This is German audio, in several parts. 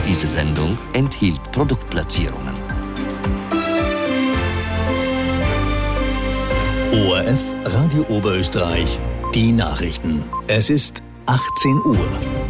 Diese Sendung enthielt Produktplatzierungen. ORF Radio Oberösterreich, die Nachrichten. Es ist 18 Uhr.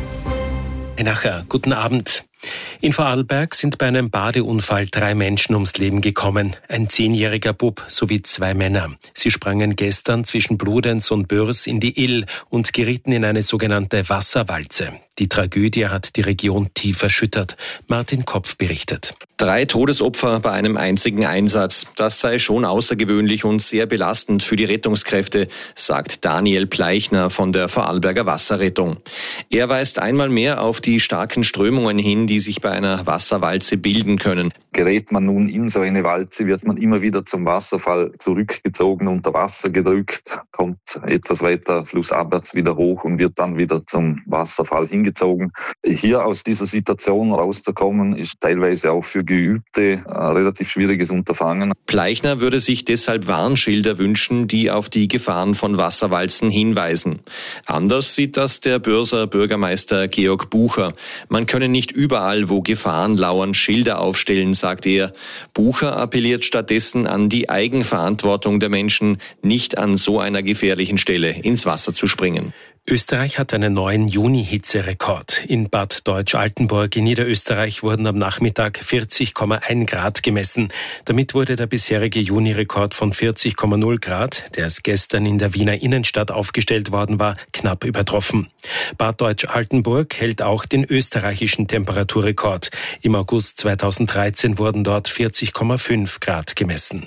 Herr Nacher, guten Abend. In Vorarlberg sind bei einem Badeunfall 3 Menschen ums Leben gekommen. Ein 10-jähriger Bub sowie 2 Männer. Sie sprangen gestern zwischen Bludenz und Börs in die Ill und gerieten in eine sogenannte Wasserwalze. Die Tragödie hat die Region tief erschüttert. Martin Kopf berichtet. 3 Todesopfer bei einem einzigen Einsatz. Das sei schon außergewöhnlich und sehr belastend für die Rettungskräfte, sagt Daniel Pleichner von der Vorarlberger Wasserrettung. Er weist einmal mehr auf die starken Strömungen hin, die sich bei einer Wasserwalze bilden können. Gerät man nun in so eine Walze, wird man immer wieder zum Wasserfall zurückgezogen, unter Wasser gedrückt, kommt etwas weiter flussabwärts wieder hoch und wird dann wieder zum Wasserfall hingezogen. Hier aus dieser Situation rauszukommen, ist teilweise auch für Geübte ein relativ schwieriges Unterfangen. Pleichner würde sich deshalb Warnschilder wünschen, die auf die Gefahren von Wasserwalzen hinweisen. Anders sieht das der Börser Bürgermeister Georg Bucher. Man könne nicht überall, wo Gefahren lauern, Schilder aufstellen, sagt er. Bucher appelliert stattdessen an die Eigenverantwortung der Menschen, nicht an so einer gefährlichen Stelle ins Wasser zu springen. Österreich hat einen neuen Juni-Hitzerekord. In Bad Deutsch-Altenburg in Niederösterreich wurden am Nachmittag 40,1 Grad gemessen. Damit wurde der bisherige Juni-Rekord von 40,0 Grad, der erst gestern in der Wiener Innenstadt aufgestellt worden war, knapp übertroffen. Bad Deutsch-Altenburg hält auch den österreichischen Temperaturrekord. Im August 2013 wurden dort 40,5 Grad gemessen.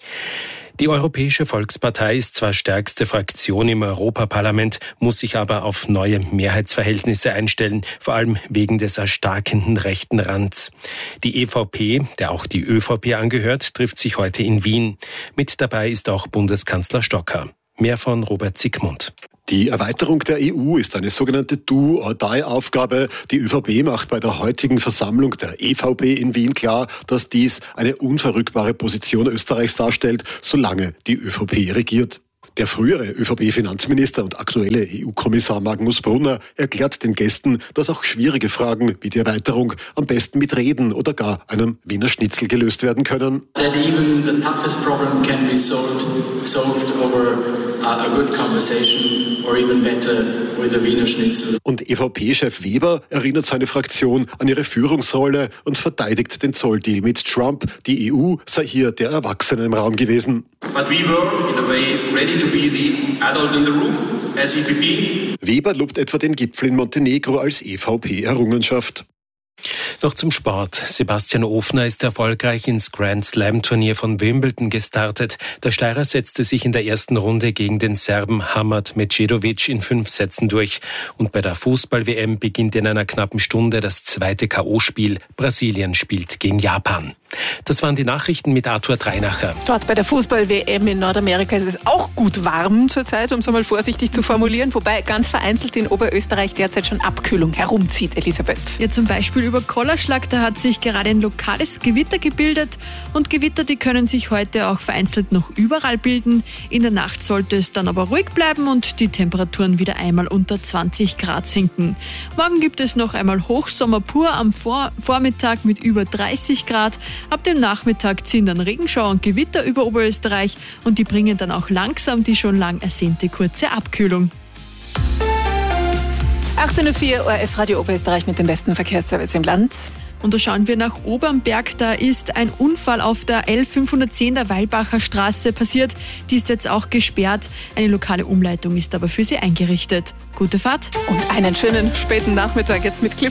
Die Europäische Volkspartei ist zwar stärkste Fraktion im Europaparlament, muss sich aber auf neue Mehrheitsverhältnisse einstellen, vor allem wegen des erstarkenden rechten Rands. Die EVP, der auch die ÖVP angehört, trifft sich heute in Wien. Mit dabei ist auch Bundeskanzler Stocker. Mehr von Robert Siegmund. Die Erweiterung der EU ist eine sogenannte Do-or-Die-Aufgabe. Die ÖVP macht bei der heutigen Versammlung der EVP in Wien klar, dass dies eine unverrückbare Position Österreichs darstellt, solange die ÖVP regiert. Der frühere ÖVP-Finanzminister und aktuelle EU-Kommissar Magnus Brunner erklärt den Gästen, dass auch schwierige Fragen wie die Erweiterung am besten mit Reden oder gar einem Wiener Schnitzel gelöst werden können. That even the toughest problem can be solved over a good conversation or even better with a Wiener Schnitzel. Und EVP-Chef Weber erinnert seine Fraktion an ihre Führungsrolle und verteidigt den Zolldeal mit Trump. Die EU sei hier der Erwachsene im Raum gewesen. But we were, in a way, ready to be the adult in the room as EPP. Weber lobt etwa den Gipfel in Montenegro als EVP-Errungenschaft. Noch zum Sport. Sebastian Ofner ist erfolgreich ins Grand-Slam-Turnier von Wimbledon gestartet. Der Steirer setzte sich in der ersten Runde gegen den Serben Hamad Medjedovic in 5 Sätzen durch. Und bei der Fußball-WM beginnt in einer knappen Stunde das zweite K.O.-Spiel. Brasilien spielt gegen Japan. Das waren die Nachrichten mit Arthur Dreinacher. Dort bei der Fußball-WM in Nordamerika ist es auch gut warm zurzeit, um es einmal vorsichtig zu formulieren, wobei ganz vereinzelt in Oberösterreich derzeit schon Abkühlung herumzieht, Elisabeth. Ja, zum Beispiel über Kollerschlag, da hat sich gerade ein lokales Gewitter gebildet und Gewitter, die können sich heute auch vereinzelt noch überall bilden. In der Nacht sollte es dann aber ruhig bleiben und die Temperaturen wieder einmal unter 20 Grad sinken. Morgen gibt es noch einmal Hochsommer pur am Vormittag mit über 30 Grad. Ab dem Nachmittag ziehen dann Regenschauer und Gewitter über Oberösterreich und die bringen dann auch langsam die schon lang ersehnte kurze Abkühlung. 18.04 Uhr, ORF Radio Oberösterreich mit dem besten Verkehrsservice im Land. Und da schauen wir nach Obernberg. Da ist ein Unfall auf der L510 der Weilbacher Straße passiert. Die ist jetzt auch gesperrt. Eine lokale Umleitung ist aber für Sie eingerichtet. Gute Fahrt. Und einen schönen späten Nachmittag jetzt mit Cliff.